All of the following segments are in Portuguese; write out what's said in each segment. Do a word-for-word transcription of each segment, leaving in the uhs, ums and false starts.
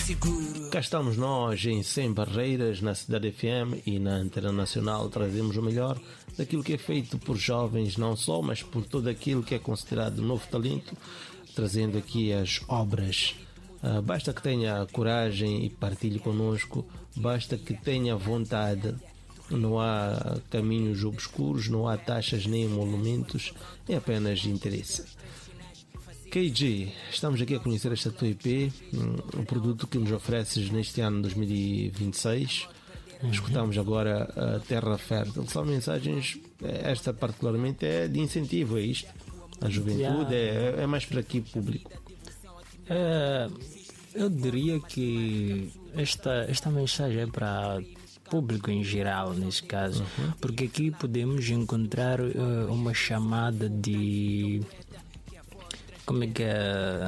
seguro. Cá estamos nós em Sem Barreiras, na Cidade F M e na Antena Nacional. Trazemos o melhor daquilo que é feito por jovens, não só, mas por todo aquilo que é considerado novo talento, trazendo aqui as obras. Uh, basta que tenha coragem e partilhe connosco, basta que tenha vontade. Não há caminhos obscuros, não há taxas nem emolumentos, é apenas interesse. K G, estamos aqui a conhecer esta tua E P, um, um produto que nos ofereces neste ano dois mil e vinte e seis. Uhum. Escutamos agora a Terra Fértil. São mensagens, esta particularmente é de incentivo, é isto? A juventude, yeah. é, é mais para aqui público. É, eu diria que esta, esta mensagem é para público em geral, nesse caso, uhum. porque aqui podemos encontrar uh, uma chamada de... Como é que é?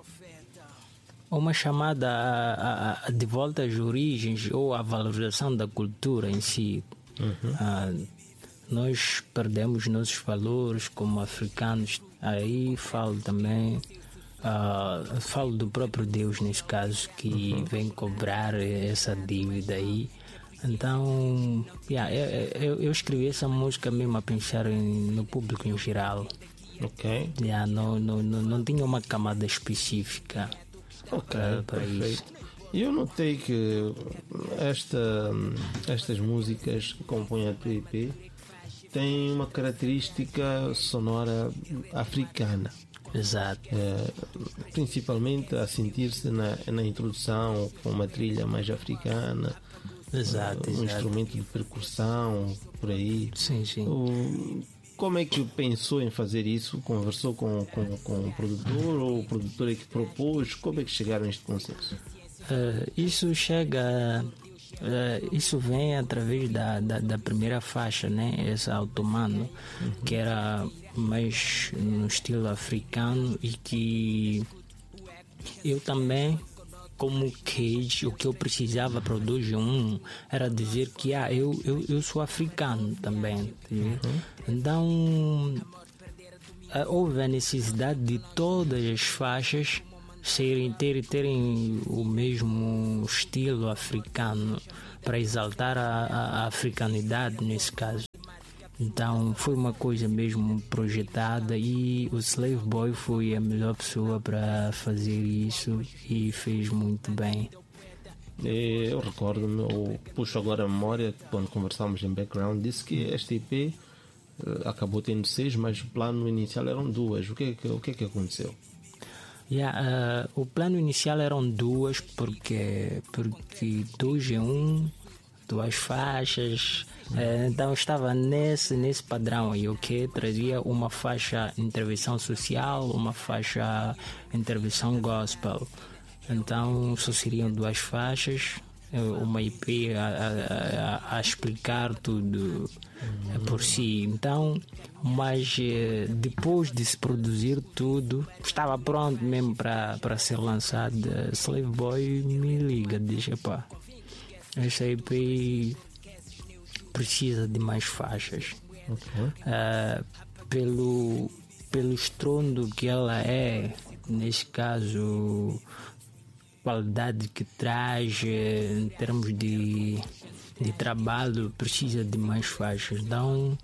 Uma chamada a, a, a de volta às origens ou à valorização da cultura em si. Uhum. Ah, nós perdemos nossos valores como africanos. Aí falo também, ah, falo do próprio Deus nesse caso, que uhum. vem cobrar essa dívida aí. Então, yeah, eu, eu, eu escrevi essa música mesmo a pensar em, no público em geral. Ok. Yeah, não, não, não, não tinha uma camada específica okay, para, para isso. E eu notei que esta, estas músicas que compõem a tua E P têm uma característica sonora africana. Exato. É, principalmente a sentir-se na, na introdução com uma trilha mais africana. Exato, um exato. instrumento de percussão por aí. Sim, sim. O, como é que pensou em fazer isso? Conversou com, com, com o produtor ou o produtor é que propôs? Como é que chegaram a este consenso? Uh, isso chega, uh, isso vem através da, da, da primeira faixa, né? Essa Automano, uhum. que era mais no estilo africano e que eu também, como Cage, o que eu precisava para o dois G um era dizer que ah, eu, eu, eu sou africano também. Uhum. Então houve a necessidade de todas as faixas serem, ter, terem o mesmo estilo africano para exaltar a, a, a africanidade nesse caso. Então foi uma coisa mesmo projetada e o Slave Boy foi a melhor pessoa para fazer isso e fez muito bem. Eu recordo-me, ou puxo agora a memória, quando conversámos em background, disse que esta E P uh, acabou tendo seis, mas o plano inicial eram duas. O que é que, o que, é que aconteceu? Yeah, uh, o plano inicial eram duas porque, porque dois G um, duas faixas. Uh, então estava nesse, nesse padrão aí, o que trazia uma faixa intervenção social, uma faixa intervenção gospel. Então só seriam duas faixas, uma E P a, a, a, a explicar tudo uhum. por si. Então, mas depois de se produzir tudo, estava pronto mesmo para ser lançado. Slave Boy me liga, diz: pá, esta E P precisa de mais faixas. Okay. Uh, pelo, pelo estrondo que ela é, neste caso, qualidade que traz em termos de, de trabalho, precisa de mais faixas. Então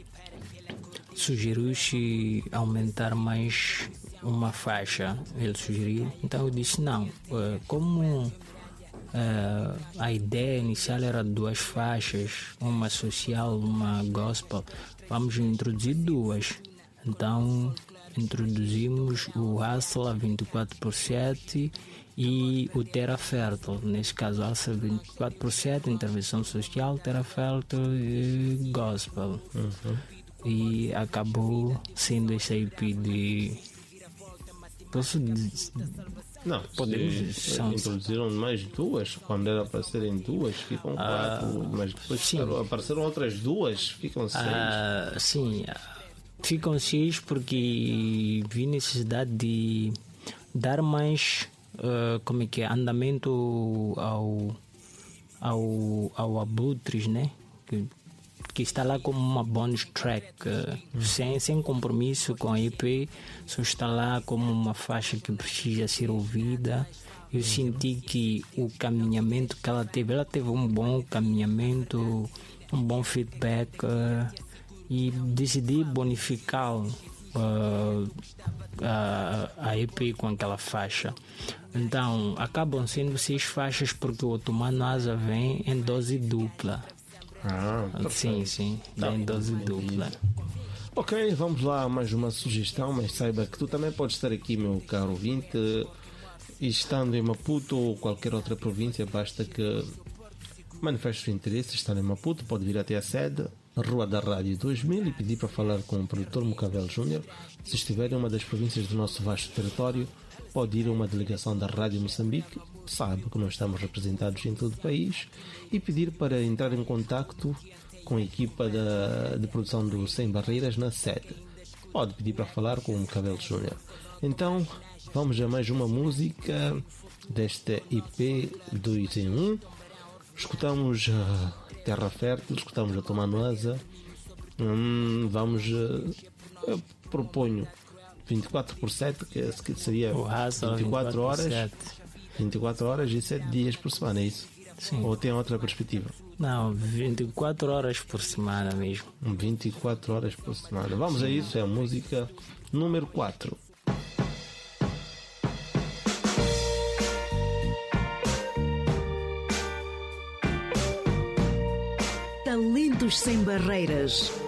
sugeriu-se aumentar mais uma faixa. Ele sugeriu, então eu disse não, uh, como Uh, a ideia inicial era duas faixas, uma social, uma gospel. Vamos introduzir duas. Então introduzimos o Hustler vinte e quatro por sete e o Terra Fértil. Nesse caso, Hustler vinte e quatro por sete, intervenção social, Terra Fértil e gospel. Uhum. E acabou sendo esse I P de... Posso dizer... Não, podemos. Se introduziram mais duas, quando era para serem duas, ficam quatro, uh, mas depois sim. apareceram outras duas, ficam seis. Uh, sim, ficam seis porque vi necessidade de dar mais uh, como é que é, andamento ao, ao, ao Abutres, né? Que, que está lá como uma bonus track, uh, hum. sem, sem compromisso com a E P, só está lá como uma faixa que precisa ser ouvida eu senti que o caminhamento que ela teve, ela teve um bom caminhamento, um bom feedback uh, e decidi bonificá-lo, uh, a, a E P com aquela faixa. Então acabam sendo seis faixas porque o Otomano Asa vem em dose dupla. Ah, sim, sim, tá, vem em dose dupla. Ok, vamos lá, mais uma sugestão, mas saiba que tu também podes estar aqui, meu caro ouvinte, e estando em Maputo ou qualquer outra província, basta que manifeste o interesse, estar em Maputo, pode vir até a sede, Rua da Rádio dois mil, e pedir para falar com o produtor Mucavel Júnior. Se estiver em uma das províncias do nosso vasto território, pode ir a uma delegação da Rádio Moçambique, sabe que nós estamos representados em todo o país, e pedir para entrar em contacto com a equipa de, de produção do Sem Barreiras na sede. Pode pedir para falar com o Mucavel Júnior. Então, vamos a mais uma música desta E P dois em um. Escutamos uh, Terra Fértil, escutamos a Otomano Asa. Hum, vamos, uh, eu proponho vinte e quatro por sete, que seria vinte e quatro horas, vinte e quatro horas e sete dias por semana, é isso? Sim. Ou tem outra perspectiva? Não, vinte e quatro horas por semana mesmo. vinte e quatro horas por semana. Vamos Sim. a isso, é a música número quatro. Talentos Sem Barreiras.